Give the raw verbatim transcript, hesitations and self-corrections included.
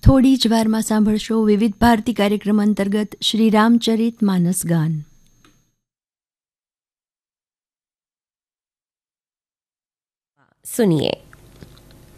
થોડી જ વારમાં સાંભળશો વિવિધ ભારતી કાર્યક્રમ અંતર્ગત શ્રી રામચરિત માનસ ગાન. सुनिए